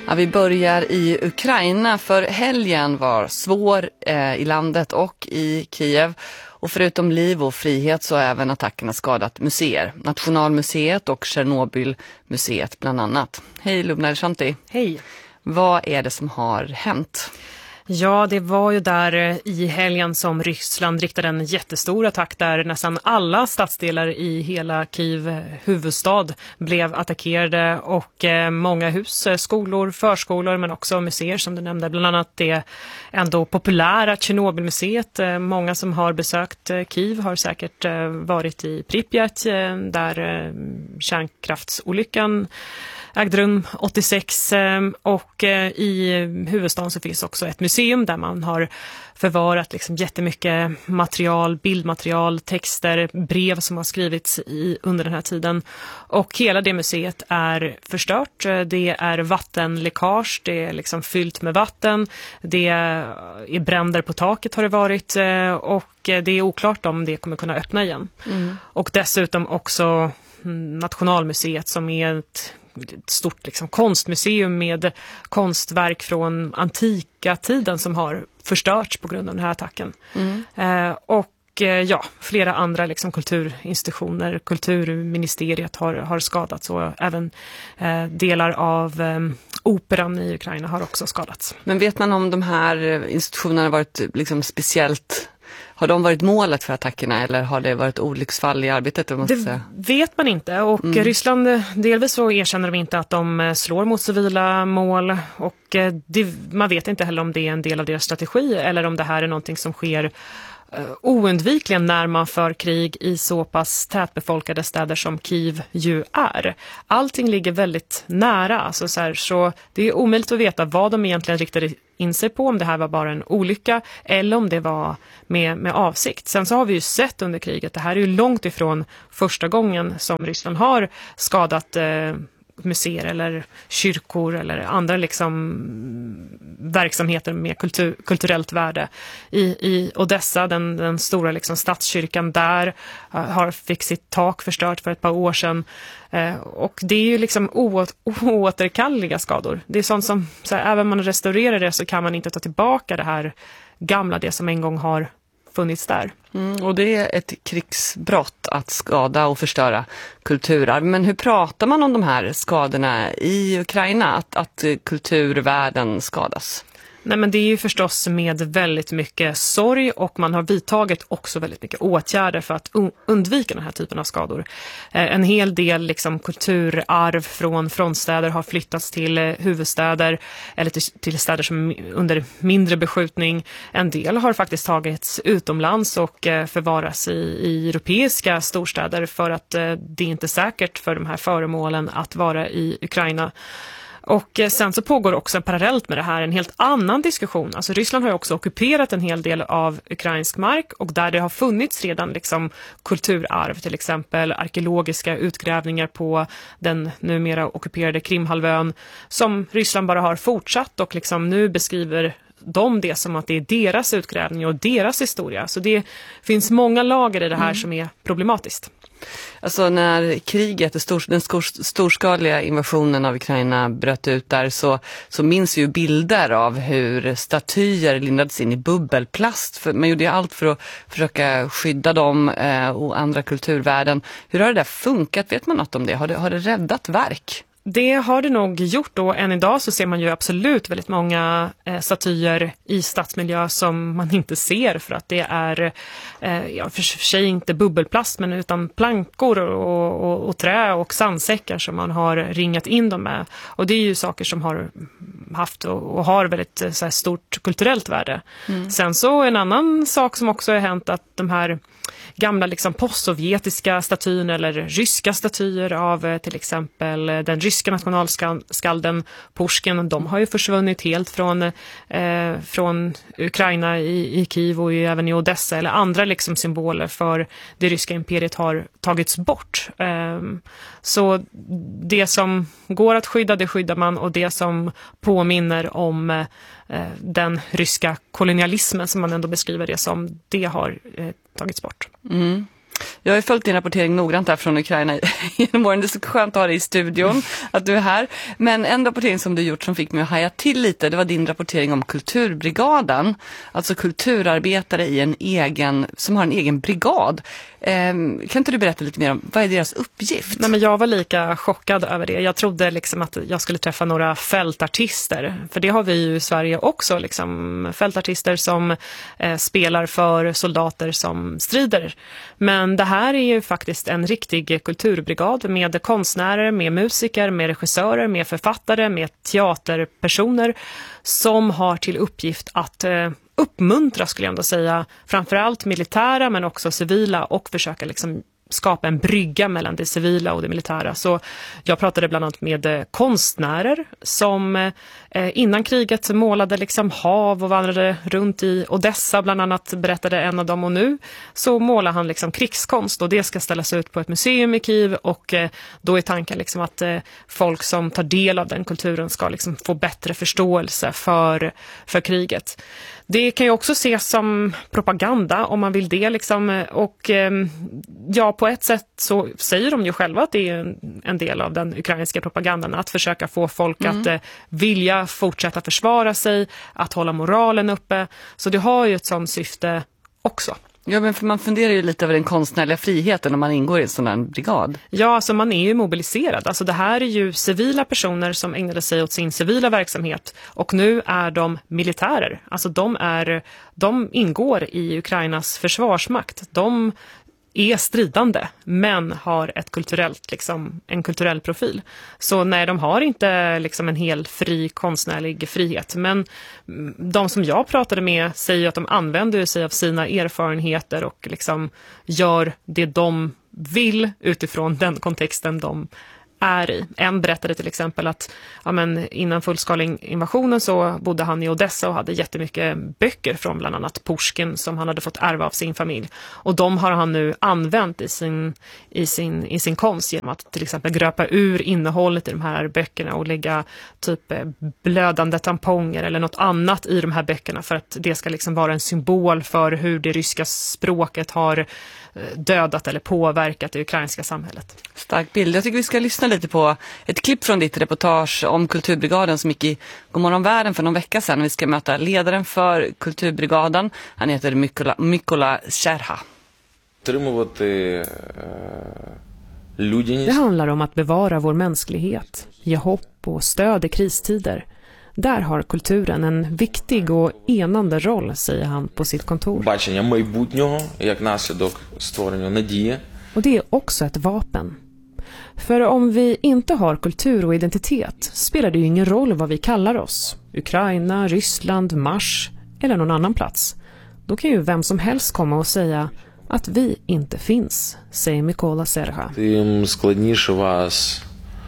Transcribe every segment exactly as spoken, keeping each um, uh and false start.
Ja, vi börjar i Ukraina, för helgen var svår eh, i landet och i Kiev. Och förutom liv och frihet så har även attackerna skadat museer. Nationalmuseet och Tjernobylmuseet bland annat. Hej Lubna Shanti. Hej. Vad är det som har hänt? Ja, det var ju där i helgen som Ryssland riktade en jättestor attack där nästan alla stadsdelar i hela Kiev huvudstad blev attackerade och eh, många hus, skolor, förskolor men också museer som du nämnde, bland annat det ändå populära Tjernobylmuseet. Eh, många som har besökt eh, Kiev har säkert eh, varit i Pripyat eh, där eh, kärnkraftsolyckan ägde rum åttiosex och i huvudstaden så finns också ett museum där man har förvarat liksom jättemycket material, bildmaterial, texter, brev som har skrivits i, under den här tiden. Och hela det museet är förstört. Det är vattenläckage, det är liksom fyllt med vatten, det är bränder på taket har det varit och det är oklart om det kommer kunna öppna igen. Mm. Och dessutom också Nationalmuseet som är ett ett stort liksom, konstmuseum med konstverk från antika tiden som har förstörts på grund av den här attacken. Mm. Eh, och eh, ja, flera andra liksom, kulturinstitutioner, kulturministeriet har, har skadats och även eh, delar av eh, operan i Ukraina har också skadats. Men vet man om de här institutionerna varit liksom, speciellt... Har de varit målet för attackerna eller har det varit olycksfall i arbetet? Det säga? vet man inte och mm. Ryssland delvis så erkänner de inte att de slår mot civila mål och det, man vet inte heller om det är en del av deras strategi eller om det här är någonting som sker oundvikligen när man för krig i så pass tätbefolkade städer som Kiev ju är. Allting ligger väldigt nära, alltså så, här, så det är omöjligt att veta vad de egentligen riktade in sig på, om det här var bara en olycka eller om det var med, med avsikt. Sen så har vi ju sett under kriget, det här är ju långt ifrån första gången som Ryssland har skadat eh, museer eller kyrkor eller andra liksom verksamheter med kultur, kulturellt värde. I, i Odessa, den, den stora liksom stadskyrkan där uh, har fick sitt tak förstört för ett par år sedan. Uh, och det är ju liksom oåt, oåterkalleliga skador. Det är sånt som, så här, även om man restaurerar det så kan man inte ta tillbaka det här gamla, det som en gång har funnits där. Mm, och det är ett krigsbrott att skada och förstöra kulturarv. Men hur pratar man om de här skadorna i Ukraina? Att, att kulturvärlden skadas? Nej, men det är ju förstås med väldigt mycket sorg och man har vidtagit också väldigt mycket åtgärder för att undvika den här typen av skador. En hel del liksom, kulturarv från frontstäder har flyttats till huvudstäder eller till, till städer som under mindre beskjutning. En del har faktiskt tagits utomlands och förvaras i, i europeiska storstäder för att det är inte säkert för de här föremålen att vara i Ukraina. Och sen så pågår också parallellt med det här en helt annan diskussion. Alltså Ryssland har ju också ockuperat en hel del av ukrainsk mark och där det har funnits redan liksom kulturarv, till exempel arkeologiska utgrävningar på den numera ockuperade Krimhalvön som Ryssland bara har fortsatt och liksom nu beskriver de det som att det är deras utgrävning och deras historia. Så det finns många lager i det här mm. som är problematiskt. Alltså när kriget, stor, den skor, storskaliga invasionen av Ukraina bröt ut där så, så minns ju bilder av hur statyer lindades in i bubbelplast. För man gjorde ju allt för att försöka skydda dem eh, och andra kulturvärden. Hur har det där funkat? Vet man något om det? Har det, har det räddat verk? Det har det nog gjort då. Än idag så ser man ju absolut väldigt många eh, statyer i stadsmiljö som man inte ser för att det är eh, ja, för sig inte bubbelplast men utan plankor och, och, och trä och sandsäckar som man har ringat in dem med. Och det är ju saker som har haft och, och har väldigt så här, stort kulturellt värde. Mm. Sen så en annan sak som också har hänt att de här gamla liksom postsovjetiska statyer eller ryska statyer av till exempel den ryska nationalskalden Pushkin, de har ju försvunnit helt från, eh, från Ukraina i, i Kiev och även i Odessa eller andra liksom symboler för det ryska imperiet har tagits bort. Eh, så det som går att skydda, det skyddar man och det som påminner om eh, den ryska kolonialismen som man ändå beskriver det som, det har eh, tagits bort. Mm. Jag har ju följt din rapportering noggrant här från Ukraina genom åren. Det är så skönt att ha dig i studion, att du är här. Men en rapportering som du gjort som fick mig att haja till lite, det var din rapportering om Kulturbrigaden. Alltså kulturarbetare i en egen, som har en egen brigad. Eh, kan inte du berätta lite mer om, vad är deras uppgift? Nej, men jag var lika chockad över det. Jag trodde liksom att jag skulle träffa några fältartister. För det har vi ju i Sverige också. Liksom, fältartister som eh, spelar för soldater som strider. Men det här är ju faktiskt en riktig kulturbrigad med konstnärer, med musiker, med regissörer, med författare, med teaterpersoner som har till uppgift att eh, uppmuntra, skulle jag ändå säga, framförallt militära men också civila, och försöka liksom skapa en brygga mellan det civila och det militära. Så jag pratade bland annat med eh, konstnärer som eh, innan kriget målade liksom hav och vandrade runt i Odessa, bland annat, berättade en av dem, och nu så målar han liksom krigskonst, och det ska ställas ut på ett museum i Kiev, och eh, då är tanken liksom att eh, folk som tar del av den kulturen ska liksom få bättre förståelse för, för kriget. Det kan ju också ses som propaganda om man vill det liksom, och eh, ja, på ett sätt så säger de ju själva att det är en, en del av den ukrainska propagandan, att försöka få folk mm. att eh, vilja fortsätta försvara sig, att hålla moralen uppe. Så det har ju ett sådant syfte också. Ja, men för man funderar ju lite över den konstnärliga friheten om man ingår i en sån här brigad. Ja, alltså man är ju mobiliserad. Alltså det här är ju civila personer som ägnade sig åt sin civila verksamhet, och nu är de militärer. Alltså de, är, de ingår i Ukrainas försvarsmakt. De är stridande men har ett kulturellt, liksom, en kulturell profil. Så nej, de har inte liksom en helt fri konstnärlig frihet. Men de som jag pratade med säger att de använder sig av sina erfarenheter och liksom gör det de vill utifrån den kontexten de är i. En berättade till exempel att ja, men innan fullskalig invasionen så bodde han i Odessa och hade jättemycket böcker från bland annat Pushkin som han hade fått ärva av sin familj. Och de har han nu använt i sin, i sin, i sin konst genom att till exempel gröpa ur innehållet i de här böckerna och lägga typ blödande tamponger eller något annat i de här böckerna, för att det ska liksom vara en symbol för hur det ryska språket har dödat eller påverkat det ukrainska samhället. Stark bild. Jag tycker vi ska lyssna lite på ett klipp från ditt reportage om Kulturbrigaden som gick i Godmorgon Världen för någon vecka sedan. Vi ska möta ledaren för Kulturbrigaden. Han heter Mykola, Mykola Serha. Det handlar om att bevara vår mänsklighet, ge hopp och stöd i kristider. Där har kulturen en viktig och enande roll, säger han på sitt kontor. Och det är också ett vapen. För om vi inte har kultur och identitet spelar det ju ingen roll vad vi kallar oss. Ukraina, Ryssland, Mars eller någon annan plats. Då kan ju vem som helst komma och säga att vi inte finns, säger Mykola Serha. Тим складніше вас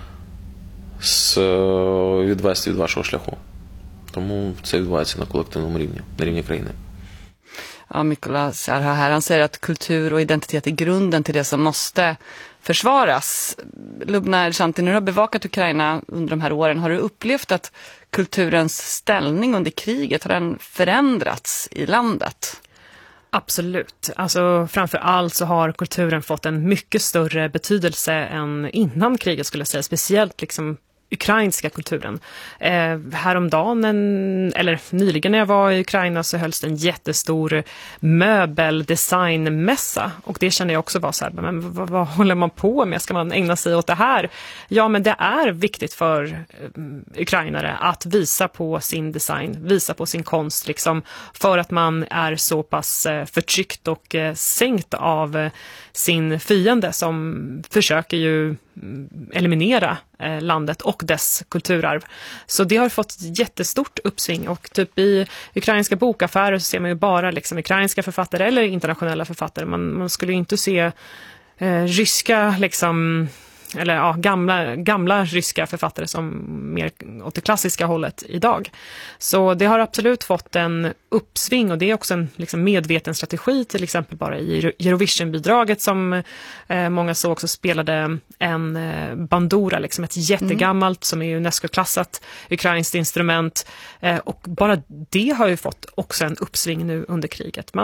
відвести від вашого шляху. Тому це відбувається на колективному рівні, на рівні країни. Ja, Mykola Serha här, han säger att kultur och identitet är grunden till det som måste försvaras. Lubna Shanti, när du har bevakat Ukraina under de här åren, har du upplevt att kulturens ställning under kriget har den förändrats i landet? Absolut. Alltså framför allt så har kulturen fått en mycket större betydelse än innan kriget, skulle jag säga. Speciellt liksom ukrainska kulturen. Eh, häromdagen, en, eller nyligen när jag var i Ukraina, så hölls det en jättestor möbeldesignmässa. Och det känner jag också var så här, men vad, vad håller man på med? Ska man ägna sig åt det här? Ja, men det är viktigt för eh, ukrainare att visa på sin design, visa på sin konst, liksom, för att man är så pass eh, förtryckt och eh, sänkt av eh, sin fiende som försöker ju eliminera eh, landet och dess kulturarv. Så det har fått jättestort uppsving, och typ i ukrainska bokaffärer så ser man ju bara liksom ukrainska författare eller internationella författare. Man, man skulle ju inte se eh, ryska liksom, eller ja, gamla, gamla ryska författare som mer åt det klassiska hållet idag. Så det har absolut fått en uppsving, och det är också en liksom medveten strategi, till exempel bara i Eurovision-bidraget som eh, många så också spelade en eh, bandura, liksom ett jättegammalt mm. som är UNESCO-klassat ukrainskt instrument, eh, och bara det har ju fått också en uppsving nu under kriget. Man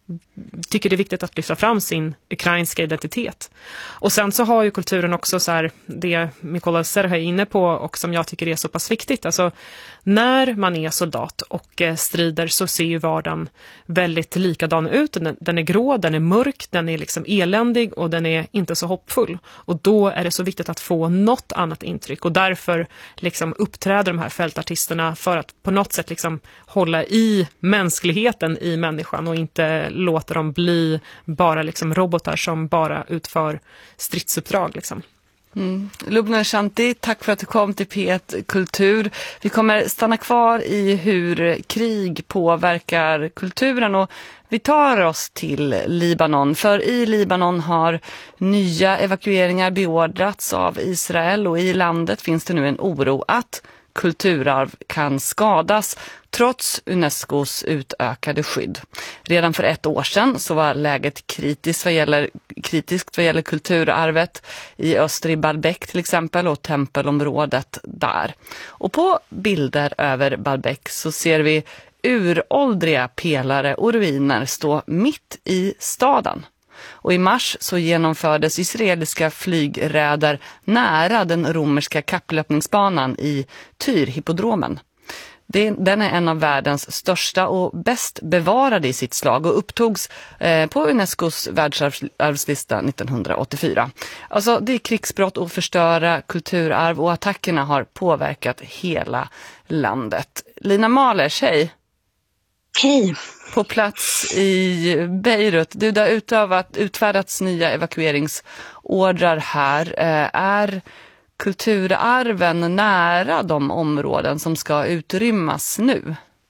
tycker det är viktigt att lyfta fram sin ukrainska identitet. Och sen så har ju kulturen också så här, det Mykola Serha är inne på och som jag tycker är så pass viktigt. Alltså när man är soldat och eh, strider så ser ju vardagen väldigt likadan ut. Den, den är grå, den är mörk, den är liksom eländig och den är inte så hoppfull. Och då är det så viktigt att få något annat intryck och därför liksom uppträder de här fältartisterna för att på något sätt liksom hålla i mänskligheten i människan och inte låta dem bli bara liksom robotar som bara utför stridsuppdrag liksom. Mm. Lubna Shanti, tack för att du kom till P ett Kultur. Vi kommer stanna kvar i hur krig påverkar kulturen och vi tar oss till Libanon. För i Libanon har nya evakueringar beordrats av Israel och i landet finns det nu en oro att kulturarv kan skadas trots Unescos utökade skydd. Redan för ett år sedan så var läget kritiskt vad gäller, kritiskt vad gäller kulturarvet i öster i Baalbek till exempel och tempelområdet där. Och på bilder över Baalbek så ser vi uråldriga pelare och ruiner stå mitt i staden. Och i mars så genomfördes israeliska flygräder nära den romerska kapplöpningsbanan i Tyr-hippodromen. Den är en av världens största och bäst bevarade i sitt slag och upptogs eh, på Unescos världsarvslista nittonhundraåttiofyra. Alltså det är krigsbrott och förstöra kulturarv och attackerna har påverkat hela landet. Lina Mahlers, hej! Hej! På plats i Beirut, du har utövat, utfärdats nya evakueringsordrar här. Är kulturarven nära de områden som ska utrymmas nu?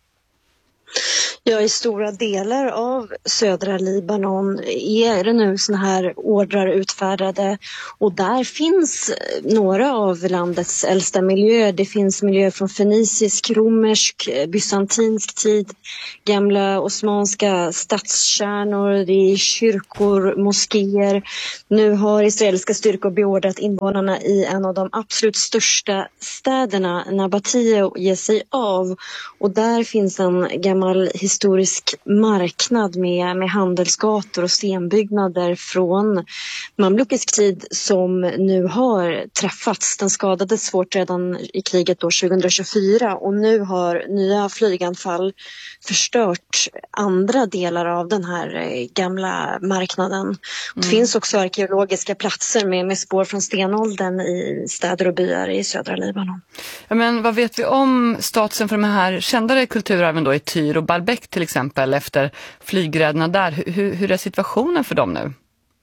Ja, i stora delar av södra Libanon är det nu såna här ordrar utfärdade och där finns några av landets äldsta miljöer. Det finns miljöer från fenicisk, romersk, bysantinsk tid, gamla osmanska stadskärnor, det är kyrkor, moskéer. Nu har israeliska styrkor beordrat invånarna i en av de absolut största städerna, Nabatie, att ge sig av. Och där finns en gammal historisk marknad med, med handelsgator och stenbyggnader från mamlukisk tid som nu har träffats. Den skadades svårt redan i kriget år tjugohundratjugofyra och nu har nya flyganfall förstört andra delar av den här gamla marknaden. Mm. Det finns också arkeologiska platser med, med spår från stenåldern i städer och byar i södra Libanon. Ja, men vad vet vi om statusen för de här kändare kulturarven då i Tyr och Baalbek till exempel efter flygräderna där? Hur, hur är situationen för dem nu?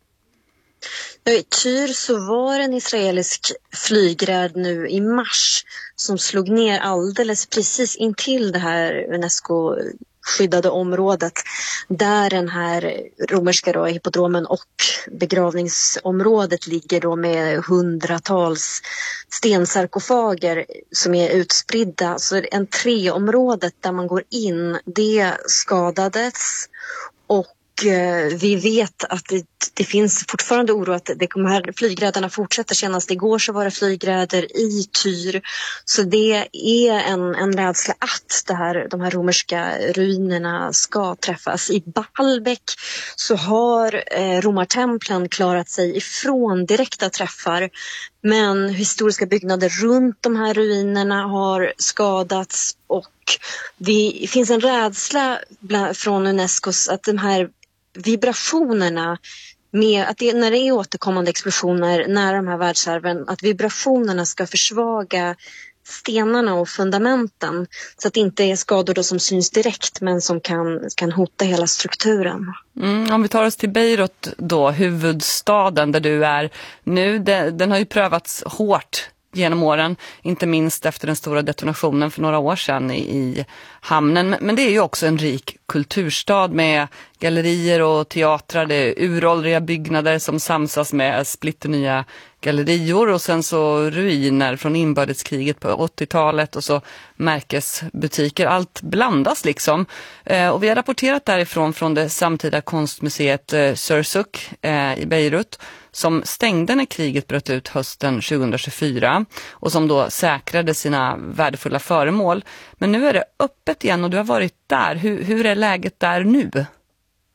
I Tyr så var en israelisk flygräd nu i mars som slog ner alldeles precis intill det här Unesco skyddade området där den här romerska då, hippodromen och begravningsområdet ligger då med hundratals stensarkofager som är utspridda. Så entréområdet där man går in, det skadades och vi vet att det, det finns fortfarande oro att det, de här flygräderna fortsätter. Senast igår så var det flygräder i Tyr. Så det är en, en rädsla att det här, de här romerska ruinerna ska träffas. I Baalbek så har eh, romartemplen klarat sig ifrån direkta träffar. Men historiska byggnader runt de här ruinerna har skadats och det finns en rädsla bland, från Unescos att de här vibrationerna med att det, när det är återkommande explosioner nära de här världsarven, att vibrationerna ska försvaga stenarna och fundamenten så att det inte är skador då som syns direkt men som kan, kan hota hela strukturen. Mm, om vi tar oss till Beirut då, huvudstaden där du är nu, den, den har ju prövats hårt genom åren, inte minst efter den stora detonationen för några år sedan i, i hamnen. Men det är ju också en rik kulturstad med gallerier och teatrar, det är uråldriga byggnader som samsas med splitternya gallerior och sen så ruiner från inbördeskriget på åttiotalet och så märkesbutiker. Allt blandas liksom. Eh, och vi har rapporterat därifrån från det samtida konstmuseet eh, Sursuk eh, i Beirut som stängde när kriget bröt ut hösten tjugohundratjugofyra och som då säkrade sina värdefulla föremål. Men nu är det öppet igen och du har varit där. Hur, hur är läget där nu?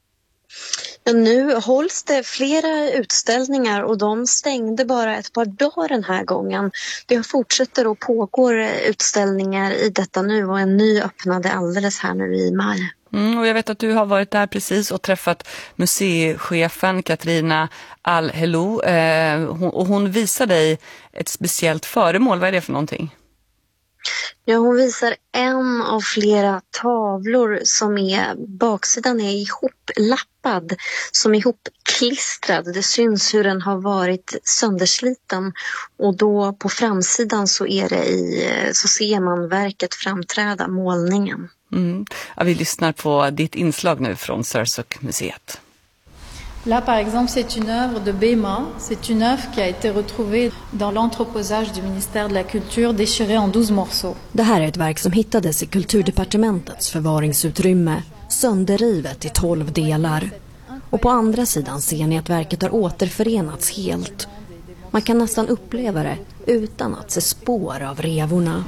Ja, nu hålls det flera utställningar och de stängde bara ett par dagar den här gången. Det fortsätter och pågår utställningar i detta nu och en ny öppnade alldeles här nu i maj. Mm, och jag vet att du har varit där precis och träffat museichefen Katrina Al-Helou eh, hon, och hon visar dig ett speciellt föremål. Vad är det för någonting? Ja, hon visar en av flera tavlor som är, baksidan är ihoplappad, som är ihopklistrad. Det syns hur den har varit söndersliten och då på framsidan så är det i, så ser man verket framträda, målningen. Mm. Ja, vi lyssnar på ditt inslag nu från Sursok-museet. Là, par exemple, c'est une œuvre de Bema. C'est une œuvre qui a été retrouvée dans l'entreposage du ministère de la Culture, déchirée en douze morceaux. Det här är ett verk som hittades i kulturdepartementets förvaringsutrymme, sönderrivet i tolv delar. Och på andra sidan ser ni att verket har återförenats helt. Man kan nästan uppleva det utan att se spår av revorna.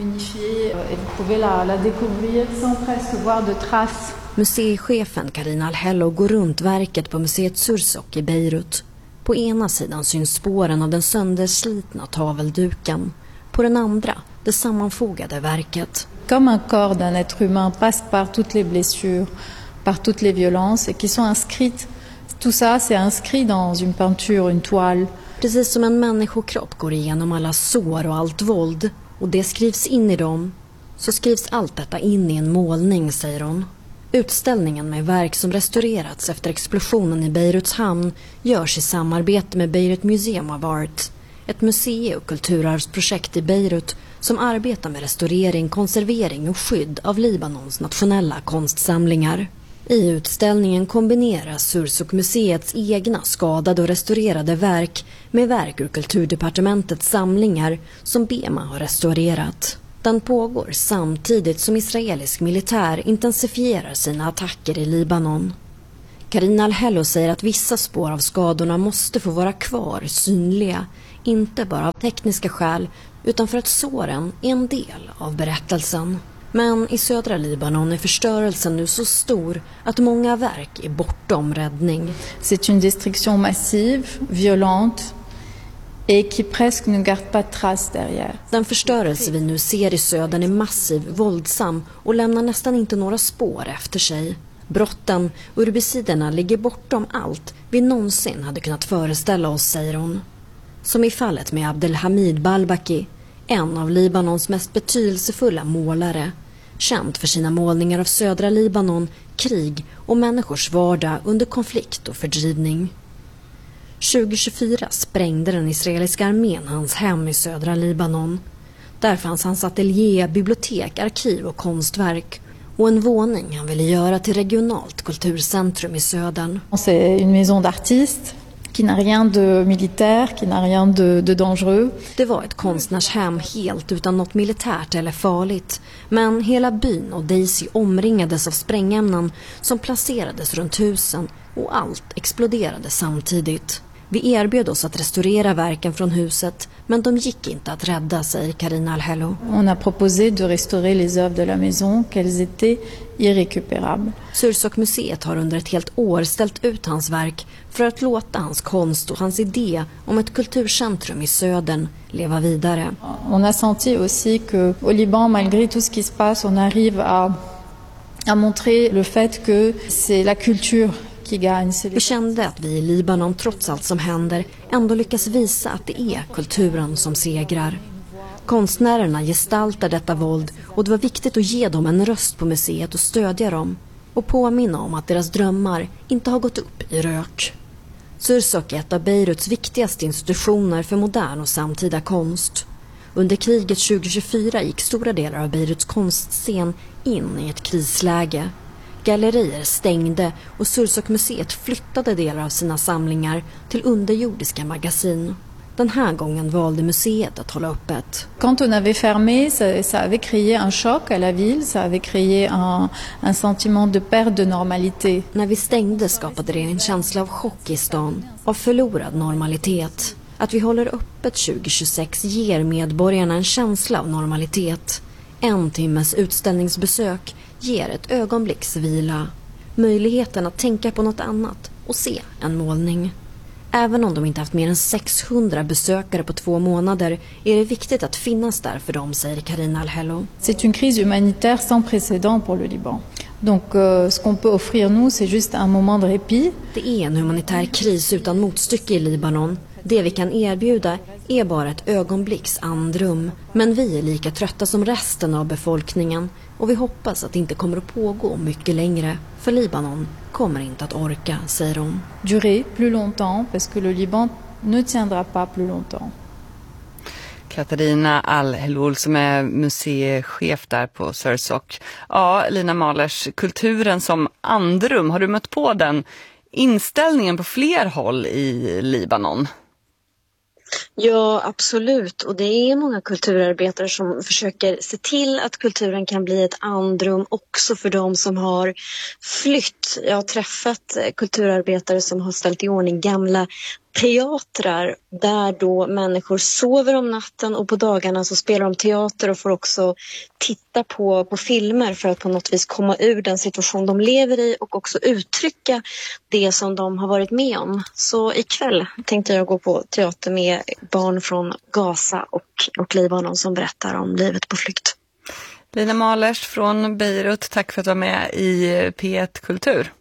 Museichefen Katrina Al-Helou går runt verket på museet Sursok i Beirut. På ena sidan syns spåren av den sönderslitna tavelduken. På den andra, det sammanfogade verket. Comme un corps d'un être humain passe par toutes les blessures, par toutes les violences et qui sont inscrites. Tout ça, c'est inscrit dans une peinture, une toile. Precis som en människokropp går igenom alla sår och allt våld och det skrivs in i dem, så skrivs allt detta in i en målning, säger hon. Utställningen med verk som restaurerats efter explosionen i Beiruts hamn görs i samarbete med Beirut Museum of Art, ett musei- och kulturarvsprojekt i Beirut som arbetar med restaurering, konservering och skydd av Libanons nationella konstsamlingar. I utställningen kombineras Sursok-museets egna skadade och restaurerade verk med verk ur kulturdepartementets samlingar som Bema har restaurerat. Den pågår samtidigt som israelisk militär intensifierar sina attacker i Libanon. Katrina Al-Helou säger att vissa spår av skadorna måste få vara kvar, synliga, inte bara av tekniska skäl utan för att såren är en del av berättelsen. Men i södra Libanon är förstörelsen nu så stor att många verk är bortom räddning. C'est une destruction massive, violente et qui presque ne garde pas trace derrière. Den förstörelse vi nu ser i södern är massiv, våldsam och lämnar nästan inte några spår efter sig. Brotten och urbiciderna ligger bortom allt vi någonsin hade kunnat föreställa oss, säger hon. Som i fallet med Abdelhamid Balbaki, en av Libanons mest betydelsefulla målare, känd för sina målningar av södra Libanon, krig och människors vardag under konflikt och fördrivning. tjugo tjugofyra sprängde den israeliska armén hans hem i södra Libanon. Där fanns hans ateljé, bibliotek, arkiv och konstverk och en våning han ville göra till regionalt kulturcentrum i södern. C'est une maison d'artiste qui n'a rien de militaire, qui n'a rien de, de dangereux. Det var ett konstnärshem helt utan något militärt eller farligt. Men hela byn och Daisy omringades av sprängämnen som placerades runt husen och allt exploderade samtidigt. Vi erbjöd oss att restaurera verken från huset, men de gick inte att rädda, säger Katrina Al-Helou. On a proposé de restaurer les œuvres de la maison, qu'elles étaient irrécupérables. Sursok-museet har under ett helt år ställt ut hans verk för att låta hans konst och hans idé om ett kulturcentrum i södern leva vidare. On a senti aussi que au Liban, malgré tout ce qui se passe, on arrive à, à montrer le fait que c'est la culture. Vi kände att vi i Libanon, trots allt som händer, ändå lyckas visa att det är kulturen som segrar. Konstnärerna gestaltar detta våld och det var viktigt att ge dem en röst på museet och stödja dem och påminna om att deras drömmar inte har gått upp i rök. Sursok är ett av Beiruts viktigaste institutioner för modern och samtida konst. Under kriget tjugo tjugofyra gick stora delar av Beiruts konstscen in i ett krisläge. Gallerier stängde och Sursok-museet flyttade delar av sina samlingar till underjordiska magasin. Den här gången valde museet att hålla öppet. Quand on avait fermé, ça, ça avait créé un choc à la ville, ça avait créé un, un sentiment de perte de normalité. När vi stängde skapade det en känsla av chock i stan, av förlorad normalitet. Att vi håller öppet tjugo tjugosex ger medborgarna en känsla av normalitet. En timmes utställningsbesök ger ett ögonblicks vila. Möjligheten att tänka på något annat, och se en målning. Även om de inte haft mer än sexhundra besökare på två månader är det viktigt att finnas där för dem, säger Karina Al-Hello. C'est une crise humanitaire sans précédent pour le Liban. Donc euh, ce qu'on peut offrir nous, c'est juste un moment de répit. Det är en humanitär kris utan motstycke i Libanon. Det vi kan erbjuda är bara ett ögonblicks andrum. Men vi är lika trötta som resten av befolkningen och vi hoppas att det inte kommer att pågå mycket längre. För Libanon kommer inte att orka, säger hon. Durer plus longtemps parce que le Liban ne tiendra pas plus longtemps. Katarina Al-Hello som är museichef där på Sursock. Ja, Lina Mahlers, kulturen som andrum, har du mött på den inställningen på fler håll i Libanon? Ja, absolut. Och det är många kulturarbetare som försöker se till att kulturen kan bli ett andrum också för de som har flytt. Jag har träffat kulturarbetare som har ställt i ordning gamla teatrar där då människor sover om natten och på dagarna så spelar de teater och får också titta på, på filmer för att på något vis komma ur den situation de lever i och också uttrycka det som de har varit med om. Så ikväll tänkte jag gå på teater med barn från Gaza och, och Libanon som berättar om livet på flykt. Lina Mahlers från Beirut, tack för att du var med i P ett Kultur.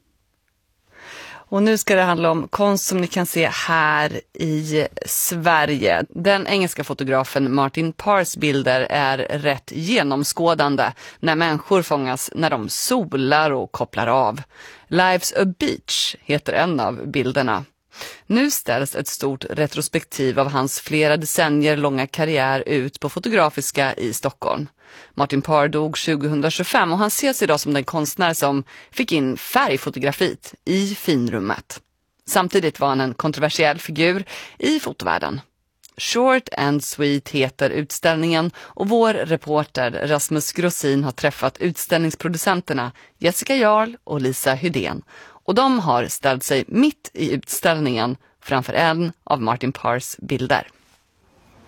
Och nu ska det handla om konst som ni kan se här i Sverige. Den engelska fotografen Martin Parrs bilder är rätt genomskådande när människor fångas när de solar och kopplar av. Life's a Beach heter en av bilderna. Nu ställs ett stort retrospektiv av hans flera decennier långa karriär ut på Fotografiska i Stockholm. Martin Parr dog tjugohundratjugofem och han ses idag som den konstnär som fick in färgfotografiet i finrummet. Samtidigt var han en kontroversiell figur i fotovärlden. Short and Sweet heter utställningen och vår reporter Rasmus Grossin har träffat utställningsproducenterna Jessica Jarl och Lisa Hydén. Och de har ställt sig mitt i utställningen framför en av Martin Parrs bilder.